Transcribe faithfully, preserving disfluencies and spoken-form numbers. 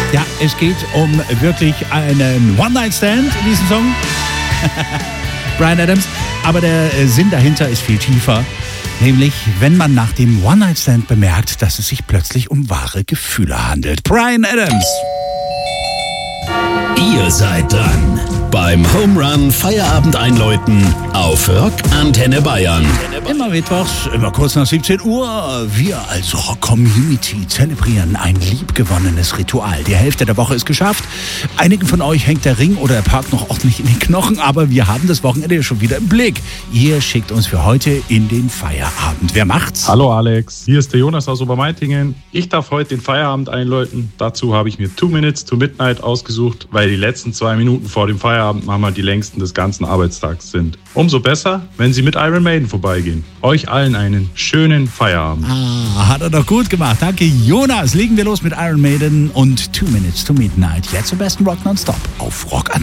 Ja, es geht um wirklich einen One-Night-Stand in diesem Song. Bryan Adams. Aber der Sinn dahinter ist viel tiefer. Nämlich, wenn man nach dem One-Night-Stand bemerkt, dass es sich plötzlich um wahre Gefühle handelt. Bryan Adams. Ihr seid dran beim Home Run Feierabend einläuten auf Rock Antenne Bayern. Immer mittwochs, immer kurz nach siebzehn Uhr. Wir als Rock-Community zelebrieren ein liebgewonnenes Ritual. Die Hälfte der Woche ist geschafft. Einigen von euch hängt der Ring oder der Park noch ordentlich in den Knochen, aber wir haben das Wochenende schon wieder im Blick. Ihr schickt uns für heute in den Feierabend. Wer macht's? Hallo Alex, hier ist der Jonas aus Obermeitingen. Ich darf heute den Feierabend einläuten. Dazu habe ich mir Two Minutes to Midnight ausgesucht, weil die letzten zwei Minuten vor dem Feierabend manchmal die längsten des ganzen Arbeitstags sind. Umso besser, wenn Sie mit Iron Maiden vorbeigehen. Euch allen einen schönen Feierabend. Ah, hat er doch gut gemacht. Danke, Jonas. Legen wir los mit Iron Maiden und Two Minutes to Midnight. Jetzt zum besten Rock nonstop auf Rock Antenne.